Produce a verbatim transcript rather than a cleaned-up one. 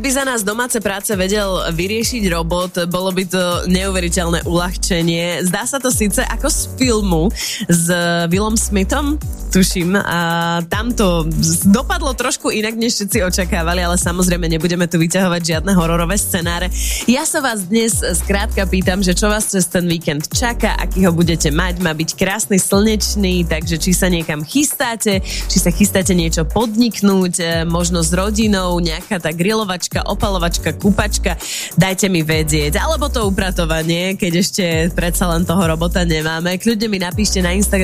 Keby za nás domáce práce vedel vyriešiť robot, bolo by to neuveriteľné uľahčenie. Zdá sa to síce ako z filmu s Willom Smithom, tuším, a tam to dopadlo trošku inak, než všetci očakávali, ale samozrejme nebudeme tu vyťahovať žiadne hororové scenáre. Ja sa vás dnes skrátka pýtam, že čo vás cez ten víkend čaká, aký ho budete mať, má byť krásny, slnečný, takže či sa niekam chystáte, či sa chystáte niečo podniknúť, možno s rodinou, nejaká tá grilovačka, opalovačka, kúpačka, dajte mi vedieť. Alebo to upratovanie, keď ešte predsa len toho robota nemáme. Kľudne mi napíšte na Instagram